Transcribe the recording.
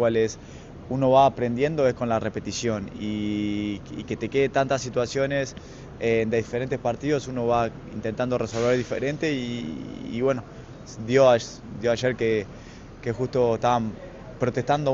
cuales uno va aprendiendo es con la repetición y que te quede tantas situaciones de diferentes partidos, uno va intentando resolver diferente y bueno, dio ayer que justo estaban protestando